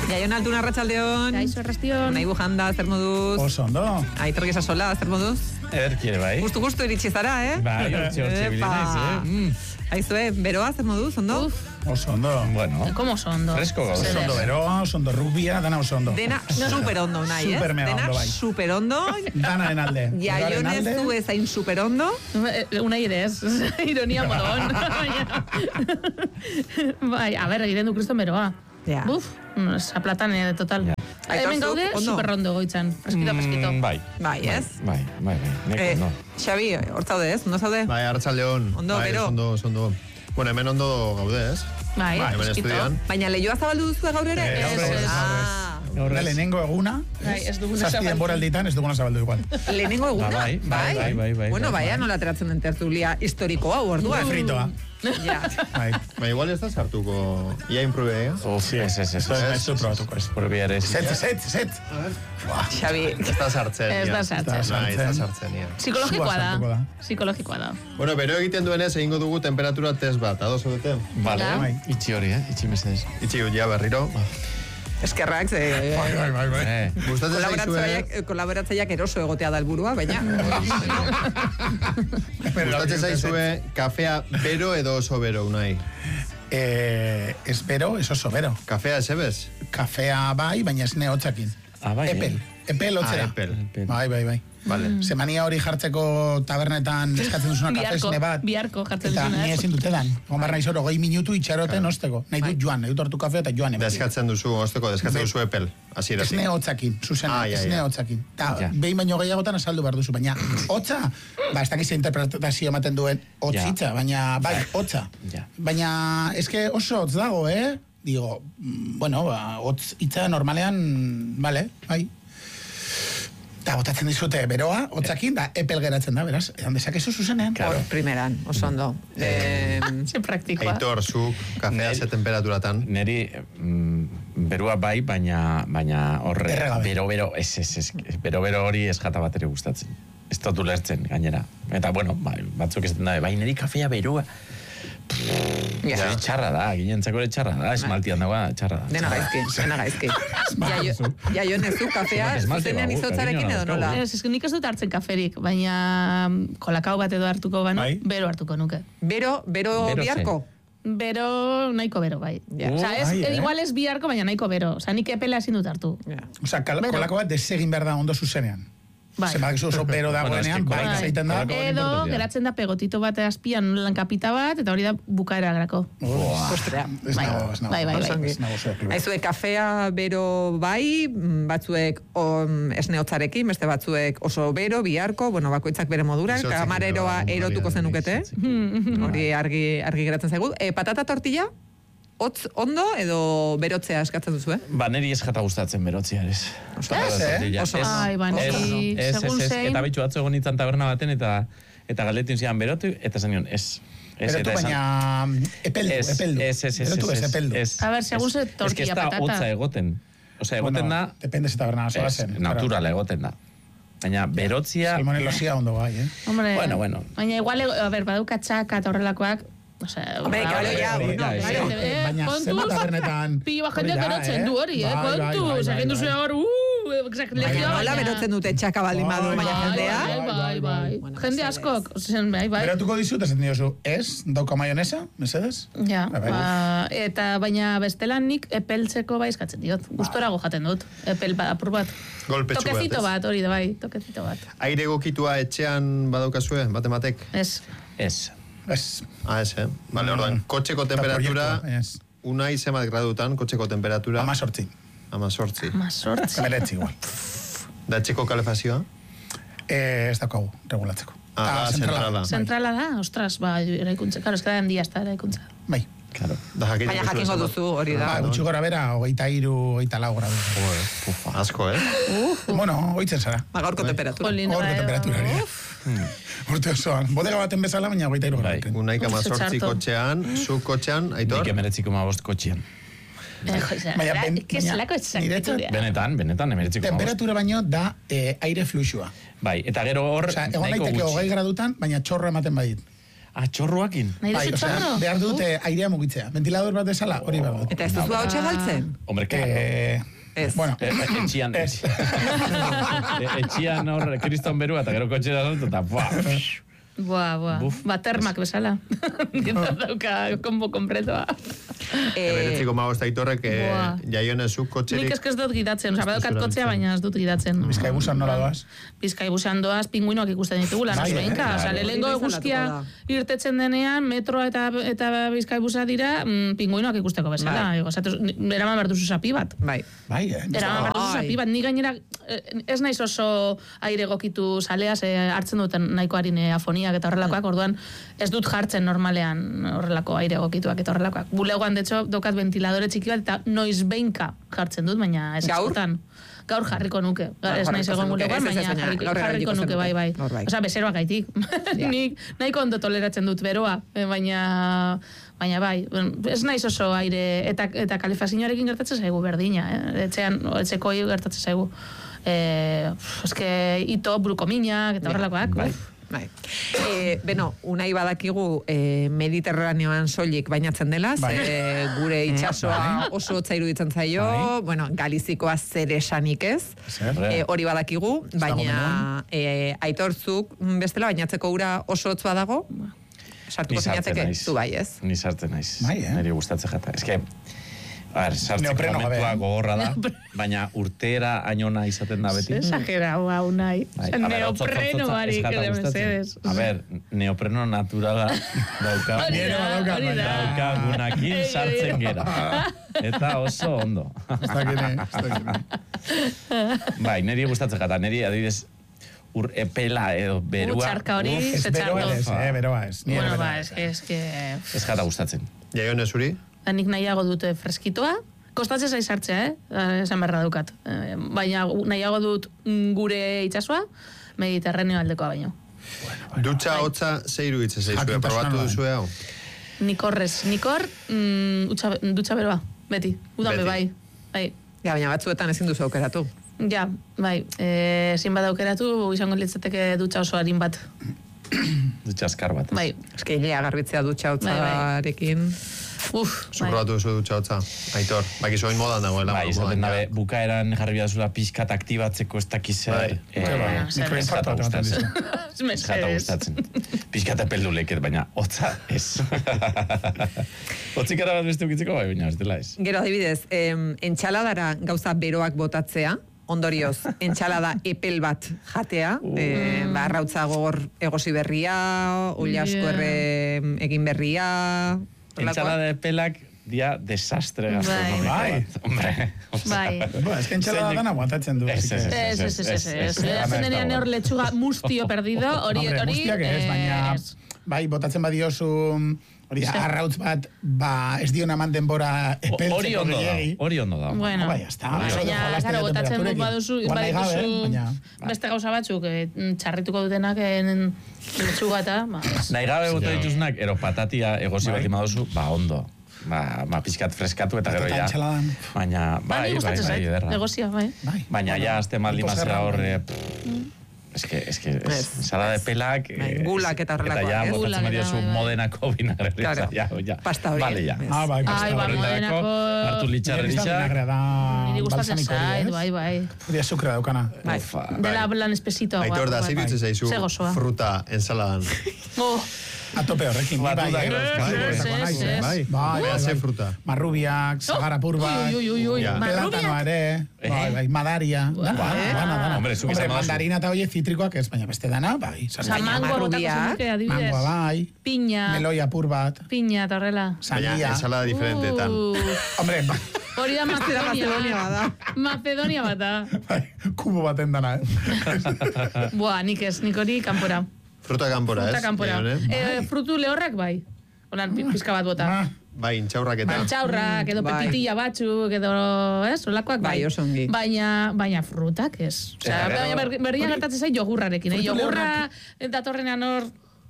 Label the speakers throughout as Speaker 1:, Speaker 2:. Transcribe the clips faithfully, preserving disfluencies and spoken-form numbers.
Speaker 1: Jaion Altuna, arratsaldeon.
Speaker 2: Kaixo, arrastion.
Speaker 1: Unai Bujanda, zer moduz?
Speaker 3: Oso ondo.
Speaker 1: Aitor Gesasola, zer moduz?
Speaker 4: Ederkiere, bai.
Speaker 1: Gustu, gustu iritsi zara, eh?
Speaker 4: Bai, hortxe, hortxe bilinaiz, eh?
Speaker 1: Mm. Aizue, beroa, zer moduz, ondo?
Speaker 2: Uf.
Speaker 3: Oso ondo.
Speaker 4: Bueno.
Speaker 2: ¿Cómo oso ondo?
Speaker 4: Fresko gauza.
Speaker 3: Oso ondo beroa, oso ondo rubia, dana oso ondo.
Speaker 1: Dena super ondo, Unai, eh?
Speaker 3: Super mega
Speaker 1: Dena
Speaker 3: ondo, bai.
Speaker 1: super ondo.
Speaker 3: Danaren alde.
Speaker 1: Jaion ez du ezain super ondo.
Speaker 2: Una ere ez, ironia modon. Bai, a ber, egiten du kriston beroa.
Speaker 1: Ja.
Speaker 2: Buf, zaplatan de total.
Speaker 1: Aitor,
Speaker 2: Hemen gaude,
Speaker 1: ondo.
Speaker 2: super ondo goitzan. Freskito, freskito.
Speaker 4: Mm, bai.
Speaker 1: Bai, ez?
Speaker 4: Bai, bai, bai. Neko,
Speaker 1: Eh,
Speaker 4: no.
Speaker 1: Xabi, hor zaude, ez? Ondo zaude?
Speaker 5: Bai, arratsaldeon.
Speaker 1: Ondo,
Speaker 5: bai,
Speaker 1: bero.
Speaker 5: Ondo, ondo. Bueno, hemen ondo gaude, ez?
Speaker 2: Bai,
Speaker 5: Hemen
Speaker 2: freskito.
Speaker 5: estudian.
Speaker 1: Baina lehioa zabaldu duzu gaur ere?
Speaker 3: Eh, gaur ez,
Speaker 1: Ah,
Speaker 3: Gaur lehenengo eguna,
Speaker 2: Bai, ez duguna
Speaker 3: zazpi
Speaker 2: zabaldu.
Speaker 3: denboralditan ez duguna zabaldu igual.
Speaker 1: lehenengo eguna?
Speaker 4: Ba, bai, bai, bai, bai, bai,
Speaker 1: Bueno,
Speaker 4: bai,
Speaker 1: baia
Speaker 4: bai.
Speaker 1: nola ateratzen den tertulia historiko hau orduan.
Speaker 3: Fritoa.
Speaker 1: Ja.
Speaker 3: Bai.
Speaker 5: Ba, igual ez da sartuko. Ia imprube, eh?
Speaker 4: Uf, ez, ez, ez.
Speaker 3: Eso ez zu probatuko ez.
Speaker 4: Probiare ez.
Speaker 3: Zet, zet, zet.
Speaker 1: Xabi,
Speaker 5: Ez da sartzen.
Speaker 2: Ez
Speaker 5: ia.
Speaker 2: da sartzen.
Speaker 5: Bai, ez da sartzen, ia.
Speaker 2: Psikologikoa
Speaker 3: Sua sartuko
Speaker 2: da.
Speaker 3: da.
Speaker 2: Psikologikoa da.
Speaker 5: Bueno, bero egiten duenez, egingo dugu temperatura test bat. Ados odete?
Speaker 4: Vale,
Speaker 2: Hala.
Speaker 3: Bai.
Speaker 4: itxi hori, eh? Itxi mesedez.
Speaker 5: Itxi gut, ja, berriro.
Speaker 1: eskerrak, ze...
Speaker 3: Bai, bai, bai, bai.
Speaker 4: Eh.
Speaker 5: Gustatzen zaizue...
Speaker 1: Kolaboratzaileak, kolaboratzaileak eroso egotea da helburua, baina...
Speaker 5: Gustatzen zaizue kafea bero edo oso bero, Unai?
Speaker 3: Eh, ez bero, ez oso bero.
Speaker 5: Kafea ez ebez?
Speaker 3: Kafea bai, baina ez ne hotzakin.
Speaker 4: Ah, bai,
Speaker 3: Epel.
Speaker 4: eh?
Speaker 3: Epel hotzera.
Speaker 5: Ah, epel.
Speaker 3: Bai, bai, bai.
Speaker 5: Vale.
Speaker 3: Semania hori jartzeko tabernetan eskatzen duzuna kafe
Speaker 2: Biharko,
Speaker 3: esne bat.
Speaker 2: biharko jartzen
Speaker 3: Eta
Speaker 2: duzuna,
Speaker 3: ni
Speaker 2: eh?
Speaker 3: ezin dute dan. Gomar nahi zoro, goi minutu itxaroten osteko. Nahi dut joan, nahi dut hartu kafea eta joan. eman.
Speaker 5: Deskatzen duzu, osteko, deskatzen duzu epel. Hasieratik.
Speaker 3: Esne hotzakin, zuzen,
Speaker 5: Ah, ja,
Speaker 3: esne
Speaker 5: ja.
Speaker 3: hotzakin. Ta,
Speaker 4: Ja.
Speaker 3: behin baino gehiagotan azaldu behar duzu, baina hotza, ba, ez dakiz interpretazio ematen duen hotzitza, baina, bai, hotza.
Speaker 4: Ja.
Speaker 3: Baina, eske oso hotz dago, eh? Digo, mm, bueno, ba, hotz hitza normalean, vale, bai. Eta botatzen dizute beroa, hotzakin, da epel geratzen da, beraz, edan dezakezu zuzenean.
Speaker 1: Hor, primeran, oso ondo. Eh,
Speaker 2: Ze praktikoa.
Speaker 5: Aitor, zuk kafea
Speaker 4: Nel-
Speaker 5: ze temperaturatan.
Speaker 4: Neri mm, berua bai, baina baina horre
Speaker 3: Erregabe.
Speaker 4: bero bero ez ez ez bero bero hori ez jata bat ere gustatzen. Ez dut ulertzen gainera. Eta bueno, bai, batzuk ez da bai neri kafea beroa.
Speaker 1: Ja.
Speaker 4: Ja. Txarra da, ginentzako ere txarra da, esmaltian dagoa txarra da.
Speaker 1: Dena gaizki, dena gaizki. Jaio- Jaion ez du kafea,
Speaker 4: Esmalte
Speaker 1: zuzenean
Speaker 4: bagu,
Speaker 1: izotzarekin
Speaker 4: cariño,
Speaker 1: edo nola?
Speaker 2: Ez, ez, nik ez dut hartzen kaferik, baina mm, kolakao bat edo hartuko banu,
Speaker 3: Bai.
Speaker 2: bero hartuko nuke.
Speaker 1: Bero, bero
Speaker 4: Bero ze.
Speaker 1: biharko?
Speaker 2: Bero, nahiko bero, bai.
Speaker 1: Ja.
Speaker 2: Osa, ez,
Speaker 3: Ai, eh?
Speaker 2: igual ez biharko, baina nahiko bero. Osa, nik epela ezin dut hartu.
Speaker 1: Ja.
Speaker 3: Osa, kal-
Speaker 2: Bero.
Speaker 3: kolako bat desegin behar da ondo zuzenean.
Speaker 2: Bai.
Speaker 3: Ze badakizu oso bero dagoenean,
Speaker 4: Bueno,
Speaker 3: bai,
Speaker 4: es que
Speaker 3: zaiten da.
Speaker 4: kolako-
Speaker 2: Edo,
Speaker 4: importantea.
Speaker 2: geratzen da pegotito bat azpian lankapita bat, eta hori da bukaera grako.
Speaker 1: Ostrea.
Speaker 3: Ez
Speaker 2: Bai.
Speaker 3: nago, ez nago.
Speaker 2: Bai, bai, bai.
Speaker 1: Oso ongi.
Speaker 3: Ez nago zure kluba.
Speaker 1: Aizue, kafea bero bai, mm, batzuek um, esne hotzarekin, beste batzuek oso bero, biharko, bueno, bakoitzak bere moduran,
Speaker 5: Izotzekin
Speaker 1: kamareroa
Speaker 5: ere, bai,
Speaker 1: erotuko
Speaker 5: bai,
Speaker 1: zenukete, hori argi, argi geratzen zaigu. E, patata tortilla, hotz ondo edo berotzea eskatzen duzu, eh?
Speaker 4: Ba, neri ez jata gustatzen berotzea ere.
Speaker 1: Oso
Speaker 3: Ez, eh?
Speaker 4: tortilla.
Speaker 1: Oso
Speaker 4: Ez,
Speaker 2: Ai, ba,
Speaker 4: ez,
Speaker 2: niri,
Speaker 4: ez,
Speaker 2: segun
Speaker 4: ez, ez,
Speaker 2: zein-
Speaker 4: eta bitxu atzo egon nintzen taberna baten, eta eta galdetin zian berotu, eta zenion, ez. Ez,
Speaker 3: Berotu,
Speaker 4: eta esan-
Speaker 3: baina epeldu,
Speaker 4: Ez,
Speaker 3: epeldu.
Speaker 4: ez, ez, ez,
Speaker 3: Berotu
Speaker 4: ez,
Speaker 3: ez, epeldu.
Speaker 4: ez,
Speaker 2: A ber, segun
Speaker 4: ez.
Speaker 2: ze
Speaker 4: Ez que
Speaker 2: tortilla,
Speaker 4: ez da
Speaker 2: patata.
Speaker 4: hotza egoten. Osea, egoten
Speaker 3: Bueno,
Speaker 4: da,
Speaker 3: depende ze taberna zoa
Speaker 4: ez,
Speaker 3: zen.
Speaker 4: naturala egoten da. Baina berotzia...
Speaker 3: Salmonelosia ondo bai, eh?
Speaker 2: Hombre,
Speaker 4: Bueno, bueno.
Speaker 2: Baina igual, a ber, baduka txaka eta horrelakoak, osea,
Speaker 1: Hombre,
Speaker 2: ba,
Speaker 1: claro,
Speaker 2: hori-
Speaker 1: ya,
Speaker 2: hori-
Speaker 1: bueno,
Speaker 2: hori-
Speaker 4: claro.
Speaker 2: hori- eh,
Speaker 3: Baina
Speaker 2: kontuz,
Speaker 3: zenbat tabernetan...
Speaker 2: pilo bat
Speaker 3: hori
Speaker 2: jendeak
Speaker 3: da,
Speaker 2: erotzen
Speaker 3: eh?
Speaker 2: du hori, eh,
Speaker 3: Bai, bai, bai,
Speaker 2: kontuz,
Speaker 3: bai,
Speaker 2: egin
Speaker 3: bai.
Speaker 2: duzu hor, uh, legio,
Speaker 1: Nola berotzen dute txaka baldin badu,
Speaker 3: Bai,
Speaker 1: baina
Speaker 3: bai,
Speaker 1: jendea?
Speaker 2: Bai, bai, bai.
Speaker 1: Bueno,
Speaker 2: Jende
Speaker 1: mesedez.
Speaker 2: askok, zen, bai, bai.
Speaker 3: Berotuko dizut, esaten diozu, ez, dauka maionesa, mesedez?
Speaker 2: Ja,
Speaker 3: Bai, bai.
Speaker 2: ba, eta baina bestelan nik epeltzeko bai eskatzen diot. Gustorago jaten dut, epel ba, apur bat.
Speaker 5: Golpetxu bat,
Speaker 2: Tokezito
Speaker 5: ez?
Speaker 2: bat, hori da bai, tokezito bat.
Speaker 5: Aire egokitua etxean badaukazue, bate matek?
Speaker 2: Ez.
Speaker 4: Ez.
Speaker 3: Ez.
Speaker 5: Ah, ez, eh? Vale, orduan, kotxeko
Speaker 3: Eta
Speaker 5: temperatura,
Speaker 3: proiektua, ez.
Speaker 5: unai zemat gradutan, kotxeko temperatura?
Speaker 3: Ama sortzi.
Speaker 5: Ama sortzi.
Speaker 2: Mazortzi.
Speaker 3: Emeretzi, igual.
Speaker 5: Da etxeko kalefazioa?
Speaker 3: Eh, ez daukagu, regulatzeko.
Speaker 5: Ah,
Speaker 3: Ta
Speaker 5: da, zentrala.
Speaker 2: Zentrala da, ostras, ba, eraikuntza. Karo, eskada handia ez da eraikuntza.
Speaker 3: Bai.
Speaker 4: Claro.
Speaker 5: Da, jakin
Speaker 1: Baina
Speaker 5: duzu
Speaker 1: jakingo
Speaker 5: esan
Speaker 1: duzu hori da.
Speaker 3: Ba, gutxi gora bera, hogeita iru, hogeita lau gradu.
Speaker 5: Joder, asko, eh?
Speaker 3: Bueno, hoitzen zara.
Speaker 1: Ba, gaurko temperatura.
Speaker 2: Jolin,
Speaker 3: Horko
Speaker 2: bai,
Speaker 3: temperatura
Speaker 2: bai.
Speaker 3: hori. Urte osoan. Bodega baten bezala, baina hogeita iru
Speaker 4: Bai.
Speaker 3: gradu.
Speaker 5: Unaik ama
Speaker 2: Uf, ze
Speaker 5: sortzi
Speaker 2: txarto.
Speaker 5: kotxean, zu kotxean, Aitor?
Speaker 4: Nik emeretziko ma bost kotxian.
Speaker 2: Eh, jo, izan,
Speaker 3: Baina,
Speaker 2: da,
Speaker 3: ben-
Speaker 2: que
Speaker 3: baina,
Speaker 2: zelako
Speaker 3: niretzat-
Speaker 2: exactitudia.
Speaker 4: Benetan, benetan, emeretziko ma bost.
Speaker 3: Temperatura baino da eh, aire fluxua.
Speaker 4: Bai, eta gero hor,
Speaker 3: Osea, egon
Speaker 4: nahiko
Speaker 3: daiteke
Speaker 4: gutxi.
Speaker 3: hogei gradutan, baina txorro ematen badit.
Speaker 4: Atxorruakin.
Speaker 2: Nahi
Speaker 3: Bai,
Speaker 2: duzu
Speaker 3: osea,
Speaker 2: txorro?
Speaker 3: behar dute airea mugitzea. Ventilador bat desala, hori behar dut.
Speaker 1: Eta ez duzu hau txegaltzen?
Speaker 4: Hombre, claro.
Speaker 3: Eh,
Speaker 1: Ez.
Speaker 3: Bueno,
Speaker 4: E- e- Etxian,
Speaker 3: Ez.
Speaker 4: E- etxian hor, kriston berua, eta gero kotxera salto, eta buah,
Speaker 2: Boa, boa.
Speaker 4: Buf.
Speaker 2: Ba, termak bezala. Dieta dauka kombo kompletoa.
Speaker 5: Eberetziko magoz aitorrek, eh,
Speaker 2: Buah.
Speaker 5: jaiona zuk
Speaker 2: Nik
Speaker 5: kotxerik...
Speaker 2: eske ez dut gidatzen, oza, badaukat
Speaker 5: Ez duzu
Speaker 2: kotzea,
Speaker 5: erabiltzen.
Speaker 2: baina ez dut gidatzen.
Speaker 3: Bizkaibusan nola doaz?
Speaker 2: Bizkaibusan doaz pinguinoak ikusten ditugula,
Speaker 3: Bai,
Speaker 2: nahi
Speaker 3: eh?
Speaker 2: behinka. Oza,
Speaker 4: Claro.
Speaker 2: lehengo
Speaker 1: Hori
Speaker 2: eguzkia
Speaker 1: izan
Speaker 2: irtetzen denean, metroa eta, eta bizkaibusa dira, mm, pinguinoak ikusteko bezala.
Speaker 1: Bai.
Speaker 2: Ego, zatuz, eraman behar duzu zapi bat.
Speaker 1: Bai.
Speaker 3: Bai, eh?
Speaker 2: Eraman behar duzu
Speaker 1: Ai.
Speaker 2: zapi bat. Ni gainera, eh, ez naiz oso aire gokitu salea, ze hartzen duten nahiko harine afoniak eta horrelakoak, orduan ez dut jartzen normalean horrelako aire gokituak eta horrelakoak. Bulegoan, de hecho, dokat ventiladore txiki bat eta noiz behinka jartzen dut, baina ez
Speaker 1: Gaur?
Speaker 2: askotan. Gaur jarriko nuke.
Speaker 1: Gaur
Speaker 2: ez naiz
Speaker 1: jarriko
Speaker 2: egon
Speaker 1: zenuke,
Speaker 2: bulegoan,
Speaker 1: ez, ez, ez,
Speaker 2: baina
Speaker 1: baina
Speaker 2: jarriko,
Speaker 1: gaur
Speaker 2: jarriko
Speaker 1: eramango
Speaker 2: nuke, bai, bai.
Speaker 1: zenuke. Gaur bai.
Speaker 2: Osea, bezeroak gaitik.
Speaker 1: Ja.
Speaker 2: Nik nahiko ondo toleratzen dut beroa, eh, baina baina bai, ez naiz oso aire eta eta kalefazioarekin gertatzen zaigu berdina, eh? Etxean, etxekoi gertatzen zaigu. Eh, eske ito brukominak eta horrelakoak.
Speaker 1: Bai.
Speaker 2: uf.
Speaker 1: Bai. E, beno, unai badakigu e, Mediterraneoan soilik bainatzen dela,
Speaker 3: Bai.
Speaker 1: ze gure itsasoa oso hotza iruditzen zaio,
Speaker 3: Bai.
Speaker 1: bueno, Galizikoa zer esanik ez,
Speaker 3: Zer?
Speaker 1: e, hori badakigu, baina
Speaker 3: gomenduan.
Speaker 1: e, aitortzuk bestela bainatzeko ura oso hotz badago, sartuko
Speaker 4: Ni sartzen
Speaker 1: zinateke,
Speaker 4: naiz.
Speaker 1: zu bai ez?
Speaker 4: Ni sartzen naiz.
Speaker 3: Bai, eh?
Speaker 4: Niri gustatzen jata. Ez que, a ver, sartzeko
Speaker 3: Neopreno gabe,
Speaker 4: momentua
Speaker 3: eh?
Speaker 4: gogorra da, baina urtera ainona izaten da beti.
Speaker 2: Exagerau hau nahi.
Speaker 4: Bai, a ber, hotz, hotz, hotz,
Speaker 2: Neopreno
Speaker 4: hotz, ez
Speaker 2: barik,
Speaker 4: jata
Speaker 2: ere
Speaker 4: gustatzen.
Speaker 2: mesedes.
Speaker 4: A ber, neopreno naturala dauka.
Speaker 2: Hori
Speaker 3: Nire
Speaker 2: da,
Speaker 3: badaukat,
Speaker 2: hori da.
Speaker 4: Dauka gunakin
Speaker 2: Ei,
Speaker 4: sartzen
Speaker 2: ei,
Speaker 4: gera. Eta oso ondo.
Speaker 3: Ez dakine, ez dakine.
Speaker 4: Bai, niri gustatzen jata. Niri adibidez, ur epela edo berua.
Speaker 2: Utxarka hori,
Speaker 4: uf,
Speaker 3: Ez
Speaker 2: ze
Speaker 3: beroa
Speaker 2: txarto.
Speaker 3: ez, eh, beroa ez. Ni ere
Speaker 2: Bueno,
Speaker 3: beroa
Speaker 2: ba,
Speaker 3: ez.
Speaker 2: es, es que...
Speaker 4: Ez jata gustatzen.
Speaker 5: Jaiona zuri?
Speaker 2: Da nik nahiago dute freskitoa, kostatzen zaiz hartzea, eh? Eh, Esan beharra daukat. Eh, Baina nahiago dut mm, gure itsasoa, Mediterraneo aldekoa baino.
Speaker 5: Dutxa hotza ze iruditzen zaizue,
Speaker 3: Jakintasuna
Speaker 5: probatu
Speaker 3: bai.
Speaker 5: duzue hau?
Speaker 2: Nikorrez, nikor, mm, utxa, dutxa beroa, beti. Udan be
Speaker 5: Beti.
Speaker 2: bai. Bai.
Speaker 1: Ja, baina batzuetan ezin duzu aukeratu.
Speaker 2: Ja, bai. Eh, ezin badaukeratu, izango litzateke dutxa oso harin bat.
Speaker 4: Dutxaskar bat.
Speaker 2: Bai.
Speaker 1: Eske hilea garbitzea dutxa
Speaker 2: Bai, bai.
Speaker 1: hotzarekin.
Speaker 2: Uf,
Speaker 5: Zu
Speaker 2: bai.
Speaker 5: probatu duzu dutxa hotza? Aitor, bakizu oin modan dagoela.
Speaker 4: Bai,
Speaker 5: modan,
Speaker 4: izaten
Speaker 5: ja.
Speaker 4: dabe, bukaeran jarri bidazula pixkat aktibatzeko ez dakiz zer.
Speaker 5: Bai.
Speaker 4: eh,
Speaker 3: Bai, bai.
Speaker 2: Bueno,
Speaker 3: Nik
Speaker 2: zer-
Speaker 3: infarto
Speaker 4: jata
Speaker 3: bat ematen
Speaker 4: gustatzen.
Speaker 3: dizu.
Speaker 4: Ez jata
Speaker 2: Mesedez.
Speaker 4: gustatzen. Pixkat epeldu leket, baina hotza ez. Hotzikara bat beste ukitzeko, bai, baina ez dela ez.
Speaker 1: Gero adibidez, em, entxaladara gauza beroak botatzea, ondorioz, entxalada epel bat jatea, eh, ba, arrautza gogor egosi berria, uli asko
Speaker 2: Yeah.
Speaker 1: erre egin berria, horrelakoak.
Speaker 4: Entxalada epelak dia desastre
Speaker 2: Bai.
Speaker 4: gastronómico
Speaker 3: Bai.
Speaker 4: bat. Hombre, osea,
Speaker 2: Bai.
Speaker 3: Ba, ez que entxalada
Speaker 4: Zeinek-
Speaker 3: dana aguantatzen du.
Speaker 4: Ez,
Speaker 3: así que-
Speaker 4: ez,
Speaker 2: Ez, ez, ez, ez, ez. Hazen denean hor letxuga mustio perdido, hori,
Speaker 3: Hombre,
Speaker 2: hori...
Speaker 3: guztiak ez, baina,
Speaker 2: ez.
Speaker 3: bai, botatzen badiozu, hori, arrautz bat, ba, ez dion eman denbora epeltzeko
Speaker 4: hori ondo da,
Speaker 3: gehiegi.
Speaker 4: hori ondo da.
Speaker 2: Bueno,
Speaker 3: Ah, bai, ya está.
Speaker 2: baina,
Speaker 3: Eso de jolaste
Speaker 2: claro,
Speaker 3: de
Speaker 2: botatzen
Speaker 3: temperaturekin.
Speaker 2: baduzu,
Speaker 3: Igual nahi gabe,
Speaker 2: badituzu
Speaker 3: baina-
Speaker 2: beste gauza batzuk, eh, txarrituko dutenak en letxuga eta, ba, ez.
Speaker 4: Nahi gabe bota dituzunak, ero patatia egosi
Speaker 3: Bai.
Speaker 4: bat imadozu, ba ondo. Ba, ba pixkat freskatu eta gero
Speaker 3: Eta
Speaker 4: ja.
Speaker 3: entxaladan.
Speaker 4: Baina,
Speaker 2: Ba,
Speaker 4: bai,
Speaker 2: ni
Speaker 4: bai,
Speaker 2: gustatzen
Speaker 4: bai,
Speaker 2: zait,
Speaker 4: ederra.
Speaker 2: negozia, bai.
Speaker 3: Bai.
Speaker 4: Baina ja, azte maldi
Speaker 3: Tipo
Speaker 4: mazera
Speaker 3: zerra,
Speaker 4: horre...
Speaker 3: bai.
Speaker 4: Es que, es que,
Speaker 1: Ez,
Speaker 4: es, ensalada de pelak...
Speaker 1: Bai,
Speaker 4: eh,
Speaker 1: gulak eta horrelakoak,
Speaker 4: Eta ja,
Speaker 1: ez?
Speaker 4: botatzen
Speaker 2: Gulak eta,
Speaker 4: badiozu
Speaker 2: bai, bai.
Speaker 4: modenako vinagre.
Speaker 1: Claro,
Speaker 4: ja, ja.
Speaker 1: pasta hori.
Speaker 4: Vale, ja.
Speaker 1: Ez.
Speaker 3: Ah, bai,
Speaker 2: Ai,
Speaker 3: pasta
Speaker 2: ba,
Speaker 3: hori.
Speaker 2: modenako...
Speaker 4: Hartu litxarre
Speaker 3: Nire biztan
Speaker 4: disa.
Speaker 3: vinagrea da
Speaker 2: Niri gustatzen
Speaker 3: balsamiko hori,
Speaker 2: zait,
Speaker 3: ez?
Speaker 2: bai, bai.
Speaker 3: Hori azukra daukana.
Speaker 1: Bai.
Speaker 4: Ufa.
Speaker 2: Dela lan espesito.
Speaker 5: Aitor da,
Speaker 2: bai.
Speaker 5: ze iruditzen zaizu
Speaker 2: Ze gozoa.
Speaker 5: fruta ensaladan?
Speaker 2: Oh,
Speaker 3: A tope horrekin.
Speaker 4: Ba,
Speaker 3: bai,
Speaker 4: dudak
Speaker 3: eh?
Speaker 4: dauzka.
Speaker 3: Bai,
Speaker 2: Ez,
Speaker 3: horretako
Speaker 2: ez,
Speaker 3: naiz,
Speaker 2: ez.
Speaker 3: eh?
Speaker 5: Bai,
Speaker 3: Bai,
Speaker 5: bea
Speaker 3: bai,
Speaker 5: ze
Speaker 3: bai.
Speaker 5: fruta.
Speaker 3: Marrubiak, sagarapur bat.
Speaker 2: Ui, ui, ui, ui.
Speaker 5: Ja.
Speaker 3: Pelatanoa
Speaker 2: Marrubiak?
Speaker 3: ere, bai, bai, madaria, dana, dana, dana.
Speaker 4: Hombre, zuk
Speaker 3: Hombre,
Speaker 4: izan baduzu.
Speaker 3: mandarina eta horiek zitrikoak ez, baina beste dana, bai.
Speaker 2: Osa,
Speaker 3: Baina
Speaker 2: mango botako
Speaker 1: marrubiak,
Speaker 2: zenuke, adibidez.
Speaker 3: mangoa bai,
Speaker 2: Piña,
Speaker 3: meloi apur bat,
Speaker 2: piña eta horrela.
Speaker 5: Baina
Speaker 3: sandia.
Speaker 5: ensalada diferentetan.
Speaker 2: Uh,
Speaker 3: Hombre, ba-
Speaker 2: Hori da Macedonia.
Speaker 1: Macedonia bada.
Speaker 2: Macedonia bata.
Speaker 3: bai, kubo baten dana, eh?
Speaker 2: Buah, nik ez, nik hori kanpora.
Speaker 5: Fruta kanpora, ez?
Speaker 2: Fruta kanpora.
Speaker 5: Jaione?
Speaker 2: Eh, frutu lehorrak bai. Holan, pi- pizka bat bota.
Speaker 3: Ah,
Speaker 5: Bai, intxaurrak eta.
Speaker 2: Mantxaurrak, edo
Speaker 1: Bai.
Speaker 2: pepitilla batzuk, edo, ez, olakoak bai.
Speaker 1: Bai, oso ongi.
Speaker 2: Baina, baina frutak ez. Osea,
Speaker 4: Eta gero-
Speaker 2: baina ber, berdian gertatzen zait jogurrarekin, eh?
Speaker 3: Frutu
Speaker 2: Jogurra datorrenean hor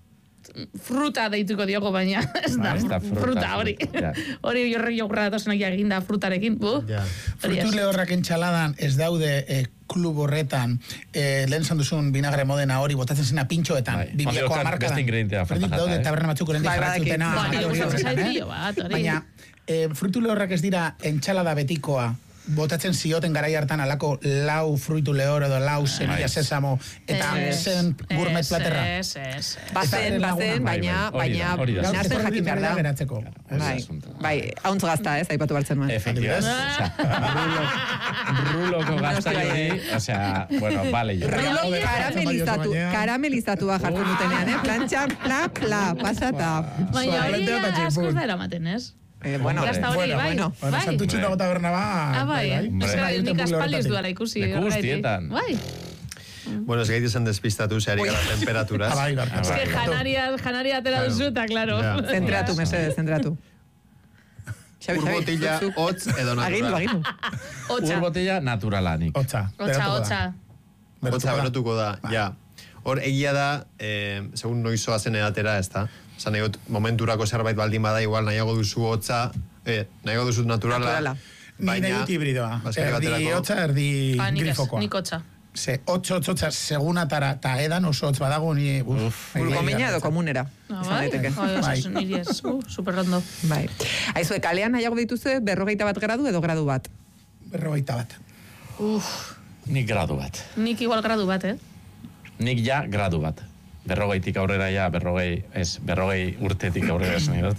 Speaker 2: fruta deituko diogo, baina ez da,
Speaker 4: Bai, ez da
Speaker 2: fruta,
Speaker 4: fruta,
Speaker 2: hori.
Speaker 4: ja.
Speaker 2: Hori jorre jogurra datozenak eginda frutarekin, bu.
Speaker 5: Ja.
Speaker 2: Hori ez.
Speaker 3: frutu lehorrak entxaladan ez daude eh, klub horretan, eh, lehen zan duzun vinagre modena hori, botatzen zena pintxoetan,
Speaker 4: Bai.
Speaker 3: bibiako
Speaker 4: Hori
Speaker 3: amarkadan.
Speaker 4: beste ingredientea falta jata,
Speaker 3: Daude
Speaker 4: eh?
Speaker 3: taberna batzuk horrendik
Speaker 1: Bai,
Speaker 3: jarratzen
Speaker 1: badakit.
Speaker 3: dutena.
Speaker 2: Ba, nire
Speaker 3: hori
Speaker 2: gustatzen
Speaker 3: horretan,
Speaker 2: zait
Speaker 3: eh?
Speaker 2: pilo bat, hori.
Speaker 3: Baina, eh, fruitu lehorrak ez dira entxalada betikoa, botatzen zioten garai hartan alako lau fruitu lehor edo lau semilla sesamo, eta
Speaker 2: Ez,
Speaker 3: zen gourmet
Speaker 2: ez,
Speaker 3: platerra.
Speaker 2: Ez, ez, ez.
Speaker 1: Bazen,
Speaker 3: Eta-
Speaker 1: bazen,
Speaker 4: Bai,
Speaker 1: baina,
Speaker 4: bai, hori da,
Speaker 1: baina,
Speaker 4: hori da.
Speaker 1: nahasten
Speaker 3: Gaur
Speaker 1: jakin behar da.
Speaker 3: geratzeko.
Speaker 1: Bai,
Speaker 4: asunto.
Speaker 1: bai, hauntz gazta, ez, aipatu bartzen nuen.
Speaker 4: Efectivamente.
Speaker 2: Ah.
Speaker 4: O sea, rulo, ruloko gaztai hori, o sea, bueno, vale, jo.
Speaker 1: Rulo
Speaker 2: Baina-
Speaker 1: karamelizatu,
Speaker 3: Baina-
Speaker 1: karamelizatua jartzen dutenean, eh? Plantxan, pla, pla, pasata.
Speaker 2: Baina hori
Speaker 3: Suabetea eta
Speaker 2: askoz
Speaker 3: txipun.
Speaker 2: da eramaten, ez?
Speaker 1: Eh, bueno,
Speaker 2: Ya está hori,
Speaker 3: Bueno,
Speaker 2: bai.
Speaker 1: bueno.
Speaker 3: Bueno,
Speaker 2: Bai.
Speaker 3: Santutxiko taberna ba...
Speaker 2: Ah, bai, eh?
Speaker 4: Hombre.
Speaker 2: Ez bai, nik
Speaker 3: Bai,
Speaker 2: aspaldi ez
Speaker 3: bai.
Speaker 2: duela ikusi.
Speaker 4: Leku
Speaker 2: horregatik.
Speaker 4: guztietan.
Speaker 2: Bai.
Speaker 5: Bueno, ez gaitu zen despistatu, ze ari gara temperaturaz.
Speaker 3: Ah, bai, barkatu.
Speaker 2: Ez que
Speaker 4: bai.
Speaker 2: janaria, janaria atera
Speaker 5: Claro.
Speaker 2: duzu, eta, claro.
Speaker 5: Ja.
Speaker 1: zentratu, mesedez, zentratu. Xabi,
Speaker 5: Ur botila,
Speaker 1: zuk-
Speaker 5: hotz edo natural.
Speaker 1: Agindu, agindu.
Speaker 2: Hotza,
Speaker 4: Ur botella naturala nik.
Speaker 3: Hotza.
Speaker 2: hotza,
Speaker 3: berotuko da.
Speaker 2: hotza.
Speaker 5: Hotza berotuko da,
Speaker 3: Bai.
Speaker 5: ja. Hor, egia da, eh, segun noizoa zen edatera, ez da? Zan nahi dut, momenturako zerbait baldin bada, igual nahiago duzu hotza, eh, nahiago duzu naturala.
Speaker 1: Naturala.
Speaker 3: Ni nahi dut hibridoa.
Speaker 5: Baskari
Speaker 3: Erdi
Speaker 5: baterako.
Speaker 3: hotza, erdi
Speaker 2: Ah, nik ez,
Speaker 3: grifokoa.
Speaker 2: nik hotza.
Speaker 3: Ze, hotz, hotz, hotza, segun atara, eta edan oso hotz badago, ni... Uf,
Speaker 1: Burgomina edo komunera.
Speaker 2: Ah,
Speaker 1: Izan
Speaker 2: bai?
Speaker 1: daiteke.
Speaker 2: Bai,
Speaker 3: Bai.
Speaker 2: oso niri ez. Uh, superrondo.
Speaker 1: Bai. Aizue, kalean nahiago dituzue berrogeita bat gradu edo gradu bat.
Speaker 3: Berrogeita bat.
Speaker 2: Uf,
Speaker 4: Nik gradu bat.
Speaker 2: nik igual gradu bat, eh?
Speaker 4: Nik ja gradu bat. Berrogeitik aurrera ja, berrogei, ez, berrogei urtetik aurrera esan dut.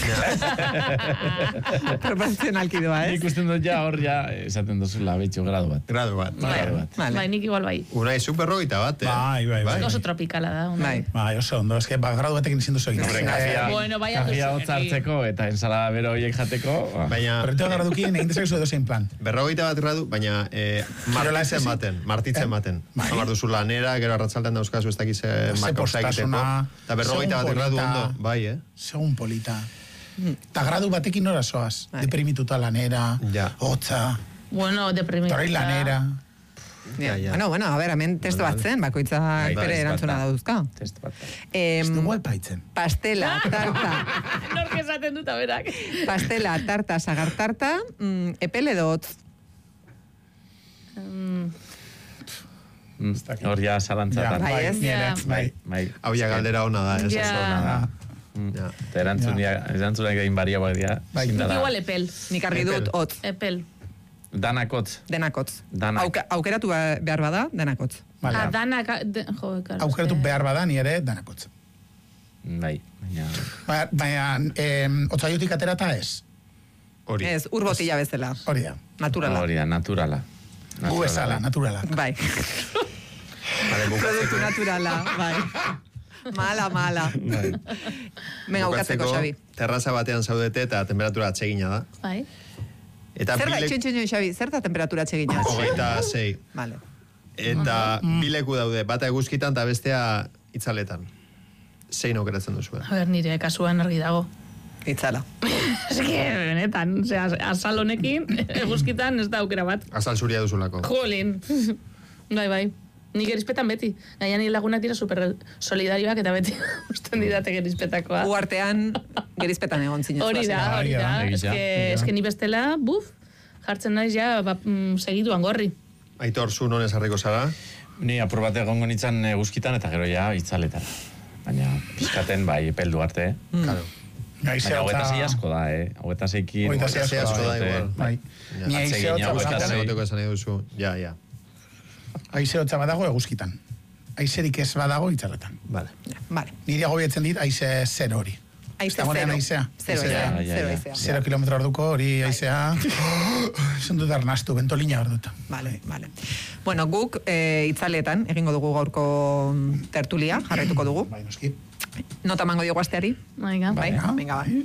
Speaker 1: Proportzionalki doa,
Speaker 4: Nik
Speaker 1: ez?
Speaker 4: usten dut ja hor ja, esaten duzula, betxo, gradu bat.
Speaker 5: Gradu bat.
Speaker 2: Bai,
Speaker 4: Gradu bat.
Speaker 1: Vale.
Speaker 2: bai, nik igual bai.
Speaker 5: Unai, zu berrogeita bat, eh?
Speaker 3: Bai, bai, bai.
Speaker 2: Oso tropikala da. una.
Speaker 1: Bai.
Speaker 3: Bai, oso ondo, eske, ba, gradu batekin izin duzu egin.
Speaker 4: Hombre,
Speaker 3: Eh,
Speaker 4: kafia,
Speaker 2: Bueno, bai,
Speaker 4: kafia
Speaker 2: alduzu,
Speaker 4: hotz hartzeko eta ensalada bero horiek jateko. ba.
Speaker 5: Baina,
Speaker 3: Horretu gradukin egin dezakezu edo zein plan.
Speaker 5: berrogeita bat gradu, baina eh,
Speaker 3: Kirola ez
Speaker 5: martitzen
Speaker 3: ezik?
Speaker 5: baten, martitzen
Speaker 3: Eh?
Speaker 5: baten.
Speaker 3: Bai.
Speaker 5: Amar duzu lanera, gero arratzaldean dauzkazu ez dakiz
Speaker 3: Ze
Speaker 5: makauza egiteko.
Speaker 3: postasuna,
Speaker 5: Eta berrogeita bat
Speaker 3: segun
Speaker 5: gradu
Speaker 3: polita.
Speaker 5: ondo, bai, eh?
Speaker 3: Segun polita. Eta gradu batekin nora zoaz. Deprimituta lanera,
Speaker 5: Ja.
Speaker 3: hotza,
Speaker 2: Bueno, deprimita.
Speaker 3: torri lanera.
Speaker 5: Ja, ja.
Speaker 1: Bueno, bueno, a ver, hemen testo bat zen, bakoitza
Speaker 4: Bai,
Speaker 1: bere
Speaker 4: bai,
Speaker 1: erantzuna
Speaker 4: bat da.
Speaker 1: dauzka.
Speaker 4: Test bat.
Speaker 3: Ez
Speaker 1: Em,
Speaker 3: dugu epaitzen.
Speaker 1: pastela, tarta,
Speaker 2: Nork esaten dut, berak.
Speaker 1: pastela, tarta, sagar tarta, mm, epel edo hotz.
Speaker 2: Mm,
Speaker 4: Mm, Hor ja
Speaker 3: Ja,
Speaker 4: zalantzatan.
Speaker 1: Bai, ez?
Speaker 3: ni ere,
Speaker 2: Ja.
Speaker 3: bai.
Speaker 4: Bai.
Speaker 5: Hau ja galdera ona da, ez?
Speaker 2: Ja.
Speaker 5: Oso ona da.
Speaker 4: Mm.
Speaker 5: Ja.
Speaker 4: Eta erantzunak erantzunak egin bariagoak dira.
Speaker 3: Bai.
Speaker 4: ezin
Speaker 2: nik
Speaker 4: dela.
Speaker 2: igual epel.
Speaker 1: Nik argi dut
Speaker 5: Epel.
Speaker 1: hotz,
Speaker 2: Epel.
Speaker 4: Danakotz.
Speaker 1: denakotz.
Speaker 4: Danak.
Speaker 1: Auka, aukeratu ba- behar bada, denakotz.
Speaker 3: Vale.
Speaker 2: Ah, danak... de- Jo, claro.
Speaker 3: Aukeratu
Speaker 2: es que-
Speaker 3: behar bada, ni ere danakotz.
Speaker 4: Bai, baina...
Speaker 3: Ba- Baina, em, otzaiotik aterata ez.
Speaker 5: Hori.
Speaker 1: Ez, ur botila bezala,
Speaker 3: Hori da.
Speaker 1: naturala.
Speaker 4: Hori da, naturala.
Speaker 3: Gu bezala, naturala.
Speaker 1: Bai,
Speaker 5: Vale,
Speaker 1: produktu naturala, bai. Mala, mala.
Speaker 4: Bai.
Speaker 1: Venga, bukatzeko, Xabi.
Speaker 5: terraza batean zaudete eta temperatura atsegina da.
Speaker 2: Bai.
Speaker 5: Eta
Speaker 1: Zer da,
Speaker 5: bilek-
Speaker 1: txin, txin, Xabi, zer da temperatura txegina?
Speaker 5: Hogeita sei.
Speaker 1: Vale.
Speaker 5: Eta bileku daude, bata eguzkitan eta bestea itzaletan. Zein aukeratzen duzu.
Speaker 2: A ber, nire kasuan argi dago.
Speaker 1: Itzala.
Speaker 2: Ez que, benetan, osea, azal honekin, eguzkitan ez da aukera bat.
Speaker 5: Azal zuria duzulako.
Speaker 2: Jolin. Bai, bai. Nik gerizpetan beti. Gaina nire lagunak dira super solidarioak eta beti usten didate gerizpetakoa.
Speaker 1: Gu artean, gerizpetan egon zinez.
Speaker 2: Hori da, hori da.
Speaker 3: Egia,
Speaker 2: Ez
Speaker 4: egia.
Speaker 2: que, ez que ni bestela, buf, jartzen naiz ja, ba, mm, segituan gorri.
Speaker 5: Aitor, zu non esarriko zara?
Speaker 4: Ni apur bat egongo nintzen eguzkitan eta gero ja itzaletara. Baina pizkaten bai epeldu arte, eh?
Speaker 5: Claro.
Speaker 3: Aize
Speaker 4: Baina
Speaker 3: hotza...
Speaker 4: hogeta zei asko da, eh? Hogeta zeikin...
Speaker 3: Hogeita sei
Speaker 5: sei asko da, igual.
Speaker 3: Bai.
Speaker 5: Ja.
Speaker 3: Ni aize
Speaker 4: Atsegina,
Speaker 3: hotza
Speaker 4: hogeita
Speaker 3: badago,
Speaker 4: sei.
Speaker 5: Egoteko esan nahi duzu. Ja, ja.
Speaker 3: aize hotza badago eguzkitan. Aizerik ez badago itzaletan.
Speaker 5: Vale.
Speaker 1: Vale.
Speaker 3: Niri agobiatzen dit aize zero hori.
Speaker 1: Aize
Speaker 3: Dagoenean
Speaker 1: zero.
Speaker 3: aizea.
Speaker 1: Zero
Speaker 3: Aizea.
Speaker 1: aizea.
Speaker 4: Ja, ja,
Speaker 1: Zero
Speaker 4: ja.
Speaker 1: aizea.
Speaker 3: Zero kilometro orduko hori aizea. Esan dut arnastu, bentolina hor dut.
Speaker 1: Vale, vale. Bueno, guk e, itzaletan egingo dugu gaurko tertulia, jarraituko dugu.
Speaker 3: Bai, noski.
Speaker 1: Nota mango diogu asteari.
Speaker 2: Venga.
Speaker 1: Bai,
Speaker 3: Venga.
Speaker 1: venga, bai.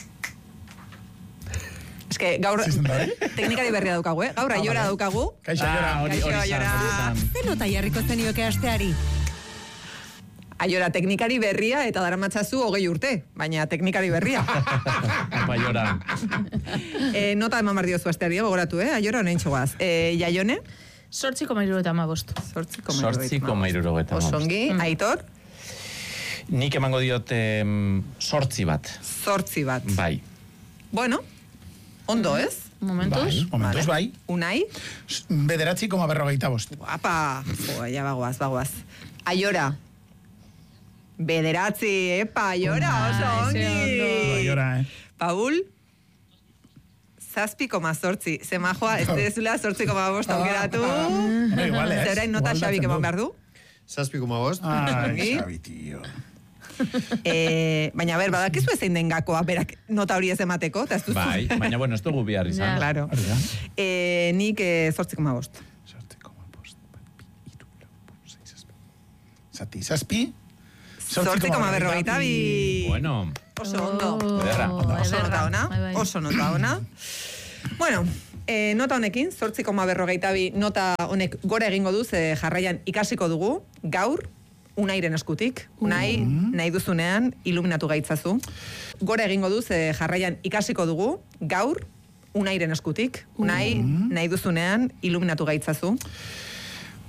Speaker 1: Ez que gaur
Speaker 3: Zezen da, eh?
Speaker 1: teknikari berria daukagu, eh? Gaur aiora daukagu.
Speaker 3: Kaixo,
Speaker 4: Ah,
Speaker 3: jora.
Speaker 4: hori, hori
Speaker 1: Kaixo,
Speaker 4: zan,
Speaker 1: Aiora.
Speaker 4: hori zan.
Speaker 6: Ze nota jarriko zenioke asteari?
Speaker 1: Aiora teknikari berria eta daramatzazu hogei urte, baina teknikari berria.
Speaker 4: Baiora.
Speaker 1: e, nota eman behar diozu asteari, gogoratu, eh? Aiora honein txogoaz. E, Jaione?
Speaker 2: Sortzi koma hiru eta hamabost.
Speaker 1: Zortzi koma
Speaker 4: Zortzi koma hirurogeita hamabost.
Speaker 1: Osongi, Aitor?
Speaker 4: Nik emango diot em, sortzi bat.
Speaker 1: Zortzi bat.
Speaker 4: Bai.
Speaker 1: Bueno, ondo, ez?
Speaker 2: Momentuz.
Speaker 3: Bai, momentuz bai.
Speaker 1: Unai?
Speaker 3: Bederatzi koma berrogeita bost.
Speaker 1: Apa, jo, ja bagoaz, bagoaz. Aiora. Bederatzi, epa, Aiora, oso
Speaker 2: Ai, ze
Speaker 1: ongi.
Speaker 2: ondo.
Speaker 3: Aiora, eh?
Speaker 1: Paul? Zazpi koma zortzi. Zemajoa, ez dezula zortzi koma bost aukeratu.
Speaker 3: Bueno, igual, ez.
Speaker 1: Zerain nota
Speaker 3: Igual
Speaker 1: Xabik
Speaker 3: datzen
Speaker 1: eman
Speaker 3: du.
Speaker 1: behar du.
Speaker 5: Zazpi koma bost.
Speaker 3: Ai,
Speaker 1: Ongi.
Speaker 3: Xabi, tio.
Speaker 1: Eh, baina, ber, badakizu ezein den gakoa, berak nota hori ez emateko, eta ez duzu.
Speaker 4: Bai, baina bueno, ez dugu bihar izan.
Speaker 2: Ja.
Speaker 1: Claro.
Speaker 3: Hori da.
Speaker 1: Eh, nik eh, zortzi koma bost.
Speaker 3: Zortzi koma bost. Iru, lau, bost, sei, zazpi. Zati, zazpi.
Speaker 1: Zortzi koma berrogeita bi.
Speaker 4: Bueno,
Speaker 1: Oso ondo.
Speaker 4: Ederra.
Speaker 1: Oso
Speaker 2: ederra.
Speaker 1: nota ona,
Speaker 2: Bai, bai.
Speaker 1: oso nota ona. Bueno, eh, nota honekin, zortzi koma berrogeita bi nota honek gora egingo du, ze jarraian ikasiko dugu, gaur, Unairen eskutik. Unai, nahi duzunean, iluminatu gaitzazu. Gora egingo du, ze jarraian ikasiko dugu, gaur, Unairen eskutik. Unai, nahi duzunean, iluminatu gaitzazu.